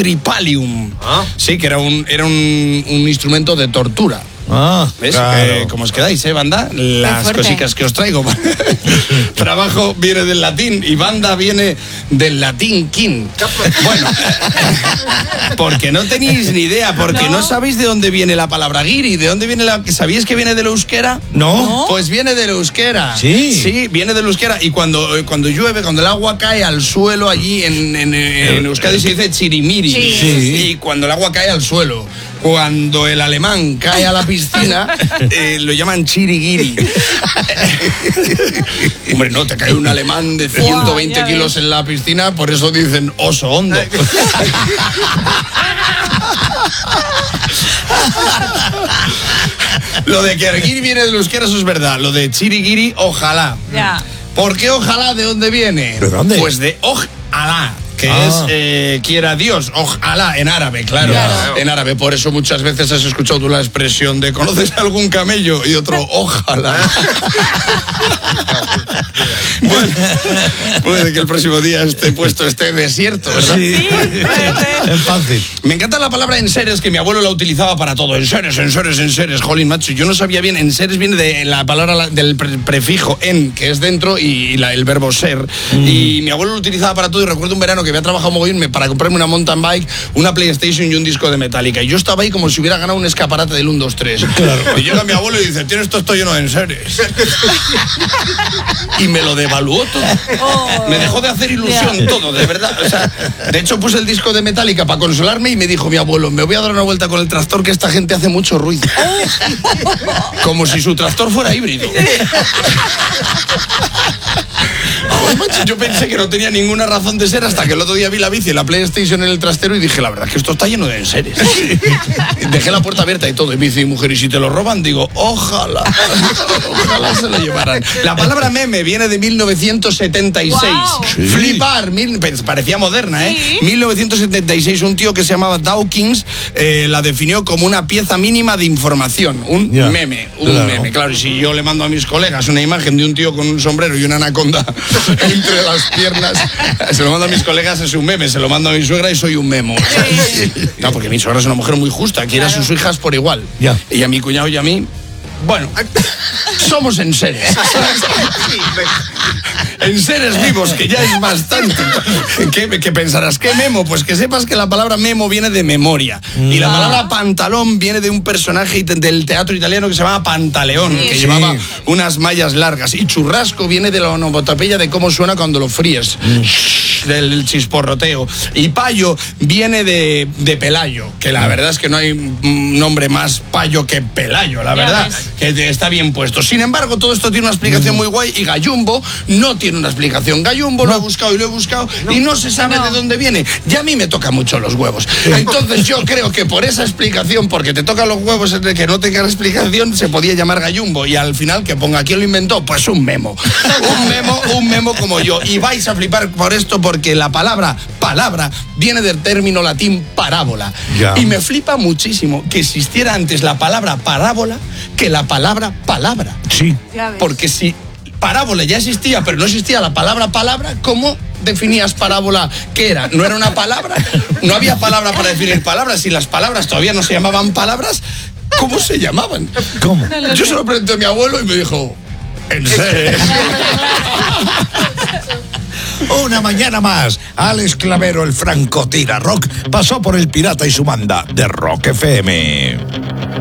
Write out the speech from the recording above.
tripalium. Sí, que era un instrumento de tortura. ¿Ves? Claro. ¿Cómo os quedáis, banda? Las cositas que os traigo. Trabajo viene del latín y banda viene del latín king. Bueno, porque no tenéis ni idea, porque no sabéis de dónde viene la palabra guiri, de dónde viene ¿sabíais que viene del euskera? No. Pues viene del euskera. Sí, viene del euskera. Y cuando llueve, cuando el agua cae al suelo allí en Euskadi se dice chirimiri. Sí. Y cuando el agua cae al suelo. Cuando el alemán cae a la piscina, lo llaman chiriguiri. Hombre, no, te cae un alemán de 120 kilos en la piscina, por eso dicen oso hondo. Lo de que guiri viene de los euskera, eso es verdad. Lo de chiriguiri, ojalá. ¿Por qué ojalá? ¿De dónde viene? ¿De dónde? Pues de ojalá. Que es quiera Dios, ojalá, en árabe, claro. En árabe, por eso muchas veces has escuchado tú la expresión de ¿conoces algún camello? Y otro, ojalá. Bueno, puede que el próximo día este puesto esté desierto, ¿verdad? Sí, es fácil. Me encanta la palabra enseres, que mi abuelo la utilizaba para todo. Enseres, jolín, macho. Yo no sabía bien, enseres viene de la palabra del prefijo en, que es dentro, y el verbo ser. Y mi abuelo lo utilizaba para todo, y recuerdo un verano que había trabajado mogollón para comprarme una mountain bike, una PlayStation y un disco de Metallica. Y yo estaba ahí como si hubiera ganado un escaparate del 1, 2, 3. Claro. Y llega mi abuelo y dice, tienes todo esto lleno de enseres. Y me lo devaluó todo. Me dejó de hacer ilusión todo, de verdad. O sea, de hecho puse el disco de Metallica para consolarme y me dijo mi abuelo, me voy a dar una vuelta con el tractor, que esta gente hace mucho ruido. Como si su tractor fuera híbrido. Macho, yo pensé que no tenía ninguna razón de ser hasta que el otro día vi la bici y la PlayStation en el trastero y dije, la verdad es que esto está lleno de enseres. Dejé la puerta abierta y todo, y me dice, mujer, ¿y si te lo roban? Digo, ojalá se lo llevaran. La palabra meme viene de 1976. Wow. Sí. Flipar, parecía moderna, ¿eh? Sí. 1976, un tío que se llamaba Dawkins la definió como una pieza mínima de información, un meme, meme. Claro, y si yo le mando a mis colegas una imagen de un tío con un sombrero y una anaconda entre las piernas, se lo mando a mis colegas, es un meme, se lo mando a mi suegra y soy un memo. No, porque mi suegra es una mujer muy justa, quiere a sus hijas por igual. Y a mi cuñado y a mí, bueno, somos enseres. Enseres vivos, que ya es bastante. ¿Qué pensarás? ¿Qué memo? Pues que sepas que la palabra memo viene de memoria. Y la palabra pantalón viene de un personaje del teatro italiano que se llamaba Pantaleón, que llevaba unas mallas largas. Y churrasco viene de la onomatopeya de cómo suena cuando lo fríes. Del chisporroteo. Y payo viene de Pelayo, que la verdad es que no hay nombre más payo que Pelayo, la verdad, que está bien puesto. Sin embargo, todo esto tiene una explicación muy guay, y gallumbo no tiene una explicación. Gallumbo lo he buscado y no se sabe de dónde viene. Y a mí me toca mucho los huevos. Entonces yo creo que por esa explicación, porque te tocan los huevos de que no tenga explicación, se podía llamar gallumbo, y al final que ponga quién lo inventó, pues un memo. Un memo como yo. Y vais a flipar por esto, porque la palabra viene del término latín parábola. Y me flipa muchísimo que existiera antes la palabra parábola que la palabra palabra. Sí. Porque si parábola ya existía, pero no existía la palabra ¿cómo definías parábola? ¿Qué era? ¿No era una palabra? No había palabra para definir palabras. Si las palabras todavía no se llamaban palabras, ¿cómo se llamaban? ¿Cómo? Yo se lo pregunté a mi abuelo y me dijo, ¿en serio? Una mañana más, Alex Clavero, el francotira rock, pasó por El Pirata y su banda de Rock FM.